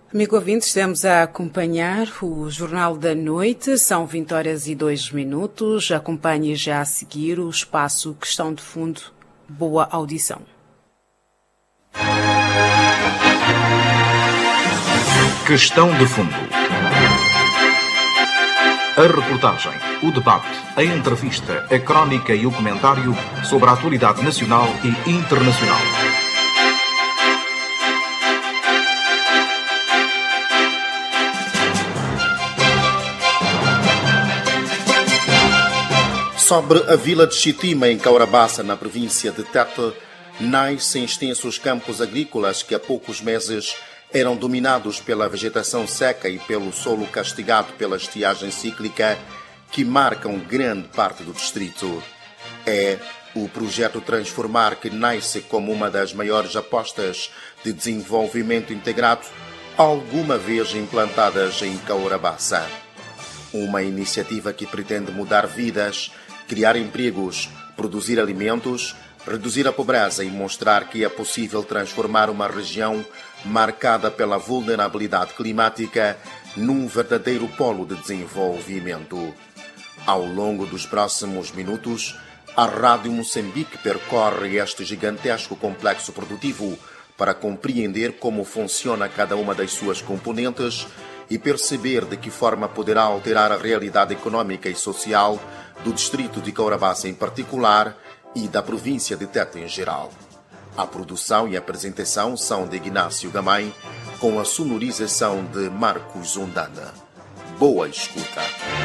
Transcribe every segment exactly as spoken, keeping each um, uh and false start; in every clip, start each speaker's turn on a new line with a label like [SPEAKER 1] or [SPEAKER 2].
[SPEAKER 1] Amigo ouvinte, estamos a acompanhar o Jornal da Noite, são vinte horas e dois minutos. Acompanhe já a seguir o espaço Questão de Fundo. Boa audição.
[SPEAKER 2] Questão de Fundo. A reportagem, o debate, a entrevista, a crónica e o comentário sobre a atualidade nacional e internacional.
[SPEAKER 3] Sobre a vila de Xitima, em Caurabaça, na província de Tete, nascem extensos campos agrícolas que há poucos meses eram dominados pela vegetação seca e pelo solo castigado pela estiagem cíclica que marcam grande parte do distrito. É o projeto Transformar que nasce como uma das maiores apostas de desenvolvimento integrado alguma vez implantadas em Caurabaça. Uma iniciativa que pretende mudar vidas, criar empregos, produzir alimentos, reduzir a pobreza e mostrar que é possível transformar uma região marcada pela vulnerabilidade climática num verdadeiro polo de desenvolvimento. Ao longo dos próximos minutos, a Rádio Moçambique percorre este gigantesco complexo produtivo para compreender como funciona cada uma das suas componentes e perceber de que forma poderá alterar a realidade econômica e social do distrito de Caurabaça em particular e da província de Tete em geral. A produção e a apresentação são de Ignácio Gamay, com a sonorização de Marcos Zundana. Boa escuta.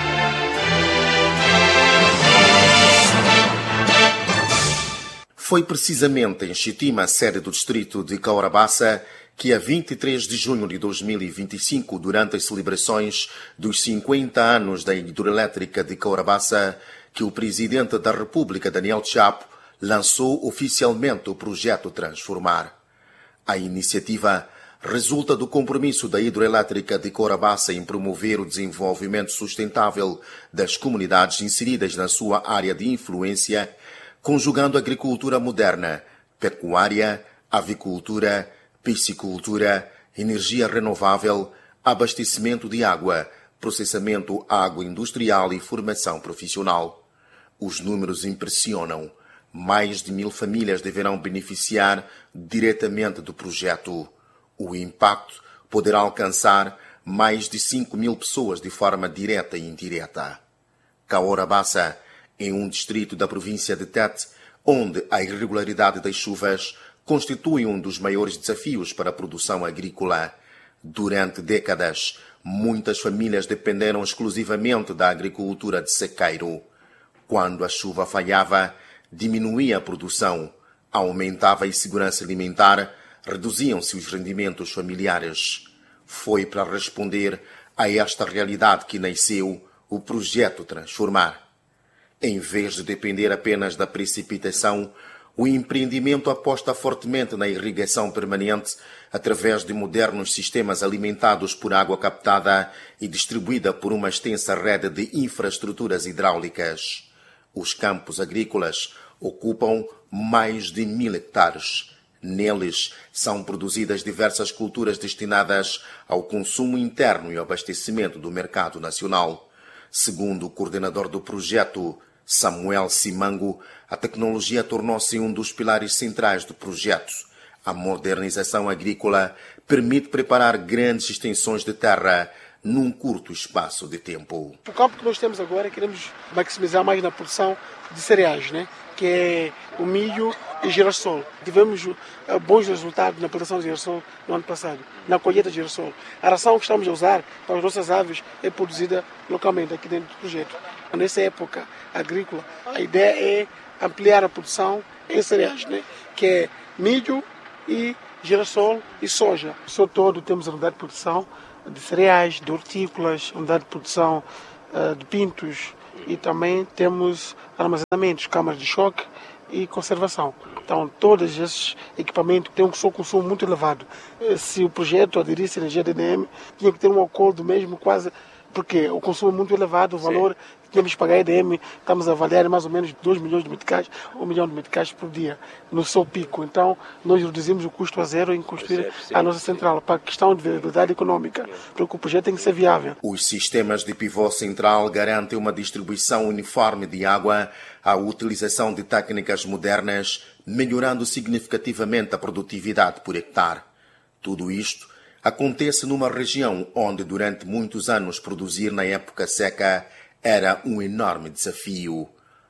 [SPEAKER 3] Foi precisamente em Xitima, sede do distrito de Caurabaça, que a vinte e três de junho de dois mil e vinte e cinco, durante as celebrações dos cinquenta anos da hidroelétrica de Caurabaça, que o presidente da República, Daniel Chapo, lançou oficialmente o projeto Transformar. A iniciativa resulta do compromisso da hidroelétrica de Caurabaça em promover o desenvolvimento sustentável das comunidades inseridas na sua área de influência, conjugando agricultura moderna, pecuária, avicultura, piscicultura, energia renovável, abastecimento de água, processamento agroindustrial e formação profissional. Os números impressionam. Mais de mil famílias deverão beneficiar diretamente do projeto. O impacto poderá alcançar mais de cinco mil pessoas de forma direta e indireta. Caurabaça é um distrito da província de Tete, onde a irregularidade das chuvas constitui um dos maiores desafios para a produção agrícola. Durante décadas, muitas famílias dependeram exclusivamente da agricultura de sequeiro. Quando a chuva falhava, diminuía a produção, aumentava a insegurança alimentar, reduziam-se os rendimentos familiares. Foi para responder a esta realidade que nasceu o projeto Transformar. Em vez de depender apenas da precipitação, o empreendimento aposta fortemente na irrigação permanente através de modernos sistemas alimentados por água captada e distribuída por uma extensa rede de infraestruturas hidráulicas. Os campos agrícolas ocupam mais de mil hectares. Neles são produzidas diversas culturas destinadas ao consumo interno e ao abastecimento do mercado nacional. Segundo o coordenador do projeto, Samuel Simango, a tecnologia tornou-se um dos pilares centrais do projeto. A modernização agrícola permite preparar grandes extensões de terra num curto espaço de tempo.
[SPEAKER 4] O campo que nós temos agora, queremos maximizar mais na produção de cereais, né? Que é o milho e girassol. Tivemos uh, bons resultados na produção de girassol no ano passado, na colheita de girassol. A ração que estamos a usar para as nossas aves é produzida localmente aqui dentro do projeto. Nessa época agrícola, a ideia é ampliar a produção em cereais, né? Que é milho e girassol e soja. Ao todo temos a unidade de produção de cereais, de hortícolas, unidade de produção uh, de pintos e também temos armazenamentos, câmaras de choque e conservação. Então, todos esses equipamentos têm um consumo muito elevado. Se o projeto aderisse à energia D N M, tinha que ter um acordo mesmo quase, porque o consumo é muito elevado, o valor Sim. tínhamos que pagar a E D M, estamos a avaliar mais ou menos dois milhões de meticais, um milhão de meticais por dia, no seu pico. Então, nós reduzimos o custo a zero em construir a nossa central, para a questão de viabilidade econômica, porque o projeto tem que ser viável.
[SPEAKER 3] Os sistemas de pivô central garantem uma distribuição uniforme de água, a utilização de técnicas modernas, melhorando significativamente a produtividade por hectare. Tudo isto acontece numa região onde durante muitos anos produzir na época seca era um enorme desafio.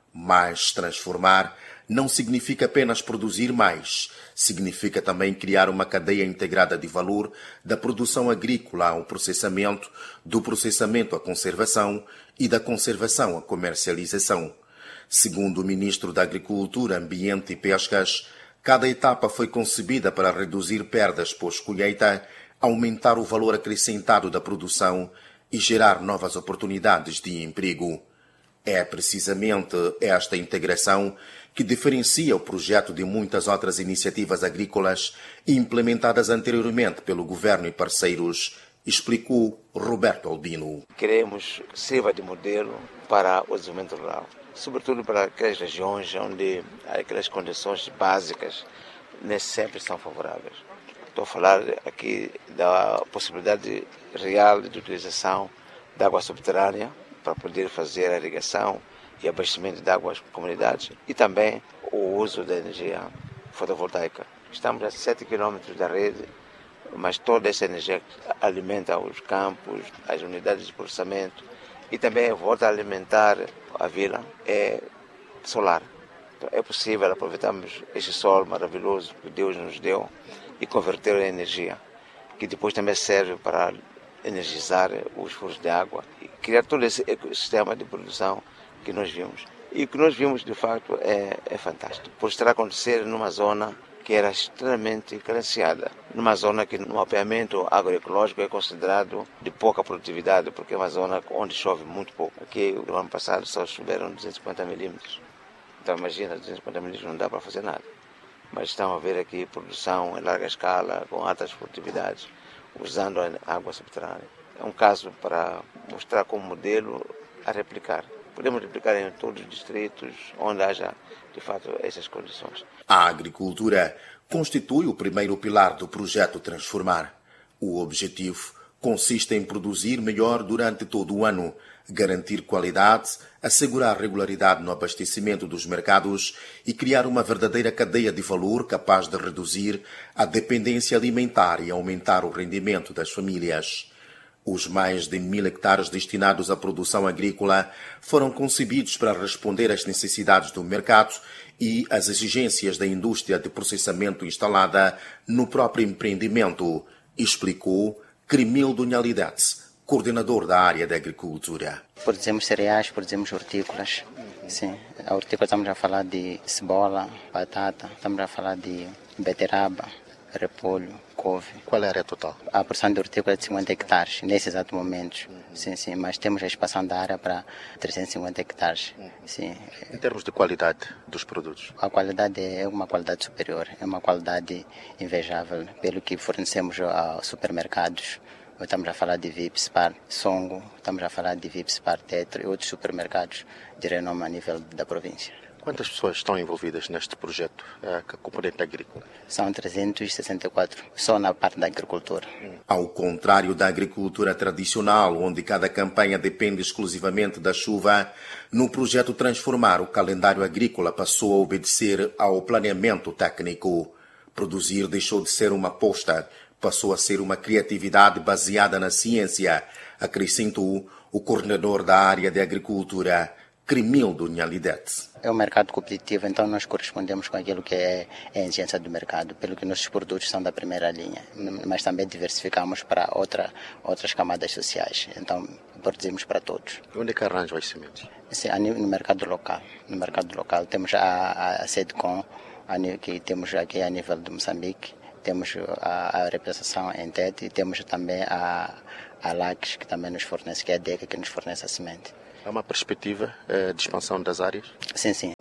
[SPEAKER 3] Mas transformar não significa apenas produzir mais, significa também criar uma cadeia integrada de valor da produção agrícola ao processamento, do processamento à conservação e da conservação à comercialização. Segundo o Ministro da Agricultura, Ambiente e Pescas, cada etapa foi concebida para reduzir perdas pós-colheita, aumentar o valor acrescentado da produção e gerar novas oportunidades de emprego. É precisamente esta integração que diferencia o projeto de muitas outras iniciativas agrícolas implementadas anteriormente pelo governo e parceiros, explicou Roberto Albino.
[SPEAKER 5] Queremos que sirva de modelo para o desenvolvimento rural, sobretudo para aquelas regiões onde aquelas condições básicas nem sempre são favoráveis. Estou a falar aqui da possibilidade real de utilização de água subterrânea para poder fazer a irrigação e abastecimento de água às comunidades e também o uso da energia fotovoltaica. Estamos a sete quilômetros da rede, mas toda essa energia alimenta os campos, as unidades de processamento e também volta a alimentar a vila, é solar. Então, é possível aproveitarmos esse sol maravilhoso que Deus nos deu e converter em energia, que depois também serve para energizar os furos de água e criar todo esse ecossistema de produção que nós vimos. E o que nós vimos, de facto, é, é fantástico, por estar a acontecer numa zona que era extremamente carenciada, numa zona que no mapeamento agroecológico é considerado de pouca produtividade, porque é uma zona onde chove muito pouco. Aqui, no ano passado, só choveram duzentos e cinquenta milímetros. Então, imagina, duzentos e cinquenta milímetros não dá para fazer nada. Mas estão a ver aqui produção em larga escala, com altas produtividades, usando a água subterrânea. É um caso para mostrar como modelo a replicar. Podemos replicar em todos os distritos onde haja, de fato, essas condições.
[SPEAKER 3] A agricultura constitui o primeiro pilar do projeto Transformar. O objetivo consiste em produzir melhor durante todo o ano, garantir qualidade, assegurar regularidade no abastecimento dos mercados e criar uma verdadeira cadeia de valor capaz de reduzir a dependência alimentar e aumentar o rendimento das famílias. Os mais de mil hectares destinados à produção agrícola foram concebidos para responder às necessidades do mercado e às exigências da indústria de processamento instalada no próprio empreendimento, explicou Crimildo Nhalidete, coordenador da área da agricultura.
[SPEAKER 6] Produzimos cereais, produzimos hortícolas. Sim, a hortícola estamos a falar de cebola, batata, estamos a falar de beterraba, repolho, couve.
[SPEAKER 7] Qual é a área total?
[SPEAKER 6] A produção de hortícola é de cinquenta hectares, nesse exato momento. Sim, sim, mas temos a expansão da área para trezentos e cinquenta hectares. Sim.
[SPEAKER 7] Em termos de qualidade dos produtos?
[SPEAKER 6] A qualidade é uma qualidade superior, é uma qualidade invejável, pelo que fornecemos aos supermercados. Estamos a falar de Vipspar, Songo, estamos a falar de Vipspar, Tetra e outros supermercados de renome a nível da província.
[SPEAKER 7] Quantas pessoas estão envolvidas neste projeto, a componente agrícola?
[SPEAKER 6] São trezentos e sessenta e quatro, só na parte da agricultura.
[SPEAKER 3] Ao contrário da agricultura tradicional, onde cada campanha depende exclusivamente da chuva, no projeto Transformar, o calendário agrícola passou a obedecer ao planeamento técnico. Produzir deixou de ser uma aposta, passou a ser uma criatividade baseada na ciência, acrescentou o coordenador da área de agricultura, Crimildo Nhalidete.
[SPEAKER 6] É um mercado competitivo, então nós correspondemos com aquilo que é a exigência do mercado, pelo que nossos produtos são da primeira linha, mas também diversificamos para outra, outras camadas sociais, então produzimos para todos.
[SPEAKER 7] E onde é que arranjam as sementes?
[SPEAKER 6] Sim, no mercado local. No mercado local temos a, a SEDCOM, que temos aqui a nível de Moçambique, temos a, a representação em Tete e temos também a, a LACS, que também nos fornece, que é a DECA, que nos fornece a semente.
[SPEAKER 7] Há uma perspectiva eh, de expansão das áreas?
[SPEAKER 6] Sim, sim.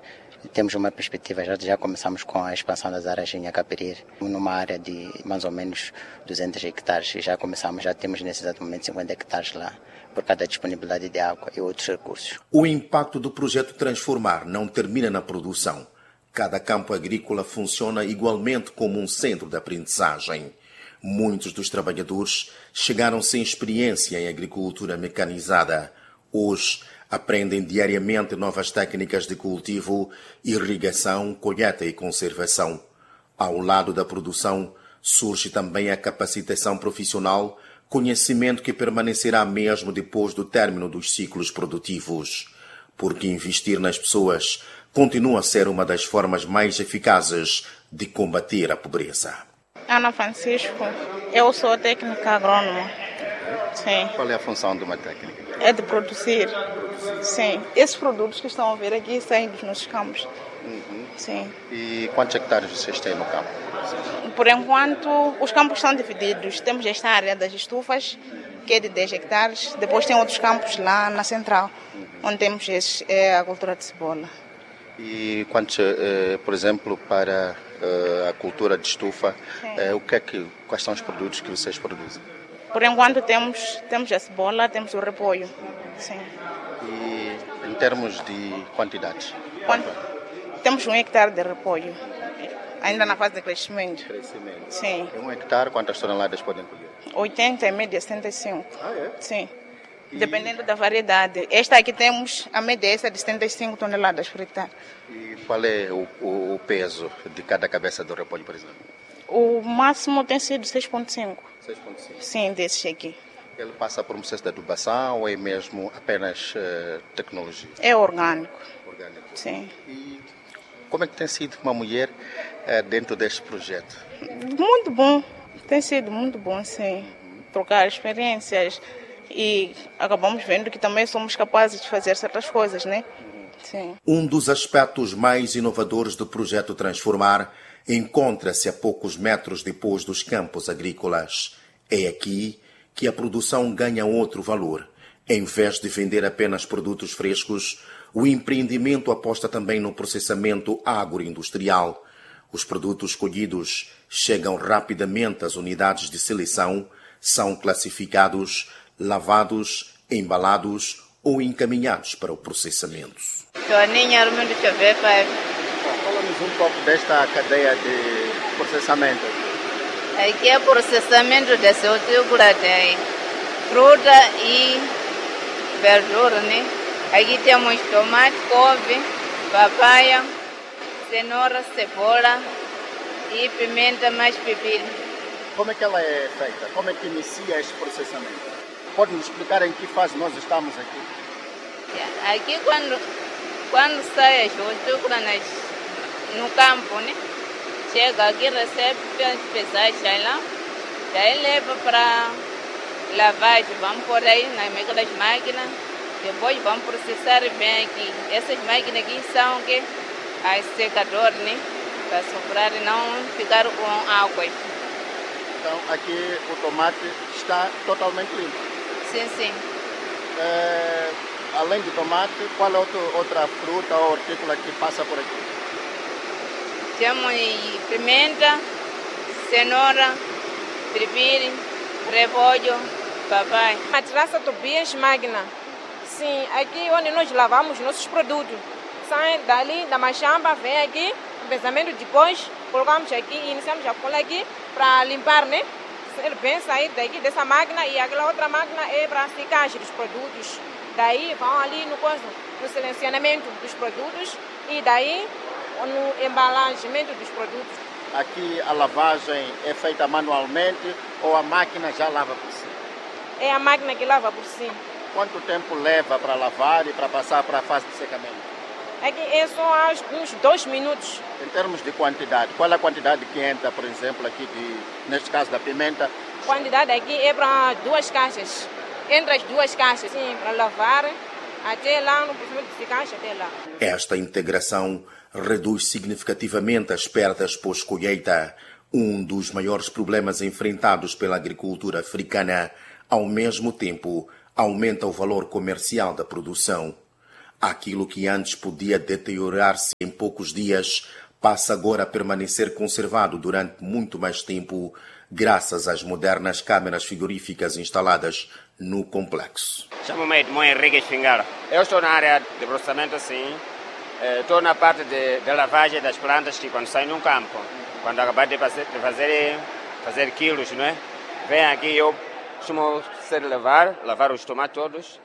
[SPEAKER 6] Temos uma perspectiva, já, já começamos com a expansão das áreas em Nhacapirir, numa área de mais ou menos duzentos hectares, e já começamos, já temos nesse exato momento cinquenta hectares lá, por causa da disponibilidade de água e outros recursos.
[SPEAKER 3] O impacto do projeto Transformar não termina na produção. Cada campo agrícola funciona igualmente como um centro de aprendizagem. Muitos dos trabalhadores chegaram sem experiência em agricultura mecanizada. Hoje, aprendem diariamente novas técnicas de cultivo, irrigação, colheita e conservação. Ao lado da produção, surge também a capacitação profissional, conhecimento que permanecerá mesmo depois do término dos ciclos produtivos. Porque investir nas pessoas continua a ser uma das formas mais eficazes de combater a pobreza.
[SPEAKER 8] Ana Francisco, eu sou técnica agrônoma. Sim.
[SPEAKER 7] Qual é a função de uma técnica?
[SPEAKER 8] É de produzir. Sim. Esses produtos que estão a ver aqui saem dos nossos campos.
[SPEAKER 7] Uhum.
[SPEAKER 8] Sim.
[SPEAKER 7] E quantos hectares vocês têm no campo?
[SPEAKER 8] Por enquanto, os campos são divididos. Temos esta área das estufas, que é de dez hectares. Depois tem outros campos lá na central, uhum. onde temos esses, é a cultura de cebola.
[SPEAKER 7] E quantos, eh, por exemplo, para eh, a cultura de estufa, eh, o que é que, quais são os produtos que vocês produzem?
[SPEAKER 8] Por enquanto temos, temos a cebola, temos o repolho. Sim.
[SPEAKER 7] E em termos de quantidades?
[SPEAKER 8] Quanto? Temos um hectare de repolho, ainda na fase de crescimento.
[SPEAKER 7] Crescimento.
[SPEAKER 8] Sim.
[SPEAKER 7] Em um hectare, quantas toneladas podem colher?
[SPEAKER 8] oitenta, em média setenta e cinco.
[SPEAKER 7] Ah, é?
[SPEAKER 8] Sim.
[SPEAKER 7] E...
[SPEAKER 8] Dependendo da variedade. Esta aqui temos a média essa de setenta e cinco toneladas por hectare.
[SPEAKER 7] E qual é o, o, o peso de cada cabeça do repolho, por exemplo?
[SPEAKER 8] O máximo tem sido seis vírgula cinco.
[SPEAKER 7] seis vírgula cinco?
[SPEAKER 8] Sim, desses aqui.
[SPEAKER 7] Ele passa por um processo de adubação ou é mesmo apenas uh, tecnologia?
[SPEAKER 8] É orgânico.
[SPEAKER 7] Orgânico.
[SPEAKER 8] Sim.
[SPEAKER 7] E como é que tem sido uma mulher uh, dentro deste projeto?
[SPEAKER 8] Muito bom. Tem sido muito bom, sim. Trocar experiências e acabamos vendo que também somos capazes de fazer certas coisas, né? Sim.
[SPEAKER 3] Um dos aspectos mais inovadores do projeto Transformar encontra-se a poucos metros depois dos campos agrícolas. É aqui que a produção ganha outro valor. Em vez de vender apenas produtos frescos, o empreendimento aposta também no processamento agroindustrial. Os produtos colhidos chegam rapidamente às unidades de seleção, são classificados, lavados, embalados ou encaminhados para o processamento.
[SPEAKER 7] Fala-nos um pouco desta cadeia de processamento.
[SPEAKER 9] Aqui é processamento desse hortícola de fruta e verdura, né? Aqui temos tomate, couve, papaya, cenoura, cebola e pimenta mais pepino.
[SPEAKER 7] Como é que ela é feita? Como é que inicia este processamento? Pode nos explicar em que fase nós estamos aqui?
[SPEAKER 9] Aqui quando, quando sai as hortícolas no campo, né? Chega aqui, recebe as pesagens lá, daí leva para lavagem, vamos por aí nas máquinas, depois vamos processar bem aqui. Essas máquinas aqui são que as secadoras, né? Para soprar e não ficar com água.
[SPEAKER 7] Então aqui o tomate está totalmente limpo?
[SPEAKER 9] Sim, sim.
[SPEAKER 7] É, além de tomate, qual é outro, outra fruta ou hortícola que passa por aqui?
[SPEAKER 9] Temos pimenta, cenoura, pepino, repolho, papai.
[SPEAKER 10] A traça Tobias Magna. Sim, aqui onde nós lavamos nossos produtos. Saem dali, da machamba, vem aqui, o pesamento depois, colocamos aqui e iniciamos a colar aqui para limpar, né? Vem sair daqui dessa máquina e aquela outra máquina é para a secagem dos produtos. Daí vão ali no, no selecionamento dos produtos e daí no embalamento dos produtos.
[SPEAKER 7] Aqui a lavagem é feita manualmente ou a máquina já lava por si?
[SPEAKER 10] É a máquina que lava por si.
[SPEAKER 7] Quanto tempo leva para lavar e para passar para a fase de secamento?
[SPEAKER 10] Aqui é só uns dois minutos.
[SPEAKER 7] Em termos de quantidade, qual é a quantidade que entra, por exemplo, aqui, de, neste caso da pimenta?
[SPEAKER 10] A quantidade aqui é para duas caixas. Entre as duas caixas, sim, para lavar até lá, no procedimento de secagem até lá.
[SPEAKER 3] Esta integração reduz significativamente as perdas pós-colheita, um dos maiores problemas enfrentados pela agricultura africana. Ao mesmo tempo, aumenta o valor comercial da produção. Aquilo que antes podia deteriorar-se em poucos dias passa agora a permanecer conservado durante muito mais tempo, graças às modernas câmaras frigoríficas instaladas no complexo.
[SPEAKER 11] Chamo-me Edmond Henrique Espingarda. Eu estou na área de processamento, sim. Estou na parte de, de lavagem das plantas que quando saem no campo, quando acabar de fazer, de fazer, fazer quilos, não é? Vem aqui, eu costumo ser lavar, lavar os tomates todos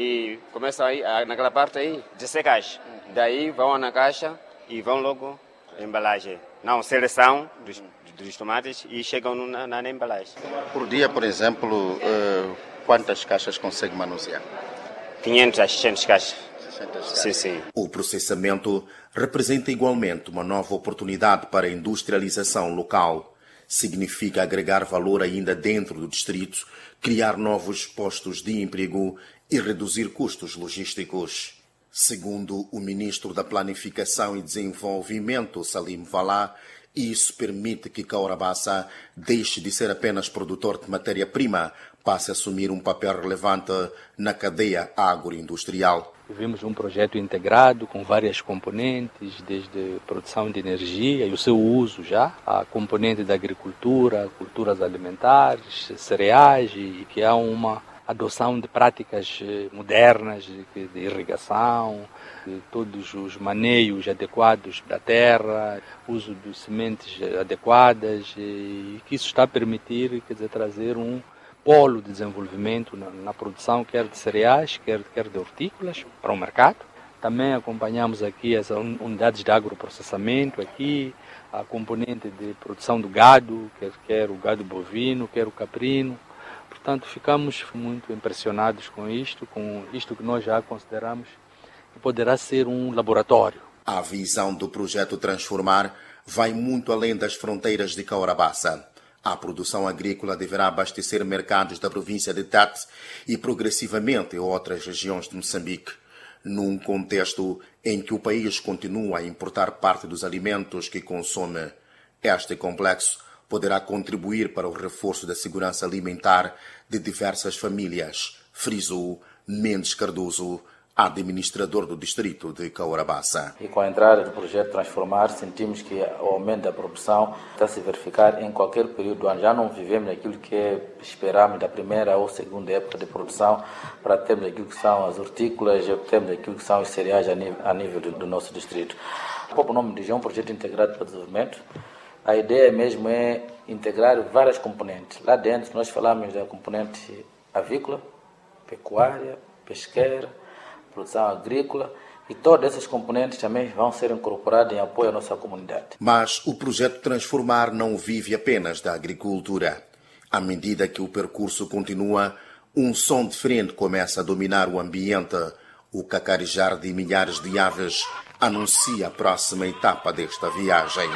[SPEAKER 11] e começam aí, naquela parte aí de secagem. Daí vão na caixa e vão logo na embalagem. Não, seleção dos, dos tomates e chegam na, na, na embalagem.
[SPEAKER 7] Por dia, por exemplo, uh, quantas caixas consegue manusear?
[SPEAKER 11] quinhentas a seiscentas caixas.
[SPEAKER 3] Sim, sim. O processamento representa igualmente uma nova oportunidade para a industrialização local. Significa agregar valor ainda dentro do distrito, criar novos postos de emprego e reduzir custos logísticos. Segundo o ministro da Planificação e Desenvolvimento, Salim Valá, isso permite que Caurabassa deixe de ser apenas produtor de matéria-prima, passe a assumir um papel relevante na cadeia agroindustrial.
[SPEAKER 12] Vimos um projeto integrado com várias componentes, desde produção de energia e o seu uso já, a componente da agricultura, culturas alimentares, cereais, e que há uma adoção de práticas modernas de, de irrigação, de todos os maneios adequados da terra, uso de sementes adequadas, e que isso está a permitir, quer dizer, trazer um polo de desenvolvimento na, na produção, quer de cereais, quer, quer de hortícolas, para o mercado. Também acompanhamos aqui as unidades de agroprocessamento, aqui, a componente de produção do gado, quer, quer o gado bovino, quer o caprino. Portanto, ficamos muito impressionados com isto, com isto que nós já consideramos que poderá ser um laboratório.
[SPEAKER 3] A visão do projeto Transformar vai muito além das fronteiras de Caurabassa. A produção agrícola deverá abastecer mercados da província de Tete e progressivamente outras regiões de Moçambique, num contexto em que o país continua a importar parte dos alimentos que consome. Este complexo poderá contribuir para o reforço da segurança alimentar de diversas famílias, frisou Mendes Cardoso, administrador do distrito de Caurabassa.
[SPEAKER 13] E com a entrada do projeto Transformar, sentimos que o aumento da produção está a se verificar em qualquer período do ano. Já não vivemos aquilo que esperamos da primeira ou segunda época de produção, para termos aquilo que são as hortícolas, termos aquilo que são os cereais a nível, a nível do, do nosso distrito. O nome diz é um projeto integrado para o desenvolvimento. A ideia mesmo é integrar várias componentes. Lá dentro nós falamos da componente avícola, pecuária, pesqueira, produção agrícola, e todas essas componentes também vão ser incorporadas em apoio à nossa comunidade.
[SPEAKER 3] Mas o projeto Transformar não vive apenas da agricultura. À medida que o percurso continua, um som diferente começa a dominar o ambiente. O cacarijar de milhares de aves anuncia a próxima etapa desta viagem.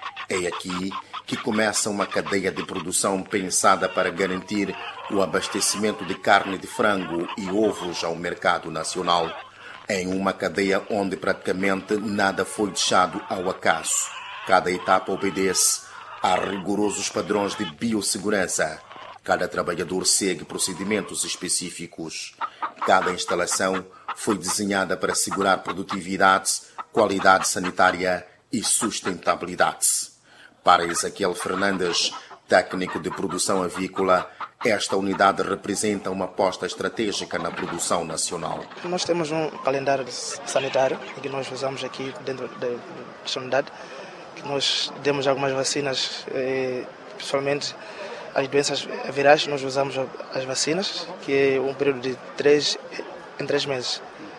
[SPEAKER 3] É aqui que começa uma cadeia de produção pensada para garantir o abastecimento de carne de frango e ovos ao mercado nacional. Em uma cadeia onde praticamente nada foi deixado ao acaso. Cada etapa obedece a rigorosos padrões de biossegurança. Cada trabalhador segue procedimentos específicos. Cada instalação foi desenhada para assegurar produtividade, qualidade sanitária e sustentabilidade. Para Ezequiel Fernandes, técnico de produção avícola, esta unidade representa uma aposta estratégica na produção nacional.
[SPEAKER 4] Nós temos um calendário sanitário que nós usamos aqui dentro desta unidade, que nós demos algumas vacinas, principalmente as doenças virais, nós usamos as vacinas, que é um período de três em três meses.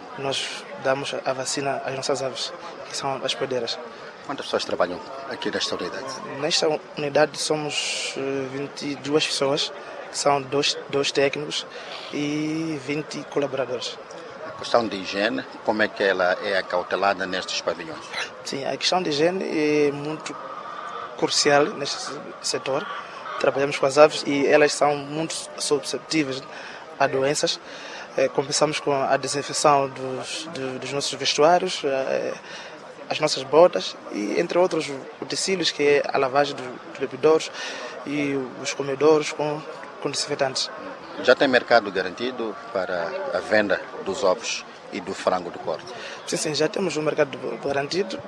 [SPEAKER 4] Nós damos a vacina às nossas aves, que são as hospedeiras.
[SPEAKER 7] Quantas pessoas trabalham aqui nesta unidade?
[SPEAKER 4] Nesta unidade somos vinte e duas pessoas, são dois, dois técnicos e vinte colaboradores.
[SPEAKER 7] A questão de higiene, como é que ela é acautelada nestes pavilhões?
[SPEAKER 4] Sim, a questão de higiene é muito crucial neste setor. Trabalhamos com as aves e elas são muito suscetíveis a doenças. Começamos com a desinfecção dos, dos nossos vestuários, as nossas botas e, entre outros, utensílios, que é a lavagem dos bebedouros e os comedouros com, com desinfetantes.
[SPEAKER 7] Já tem mercado garantido para a venda dos ovos e do frango de corte?
[SPEAKER 14] Sim, sim, já temos um mercado garantido.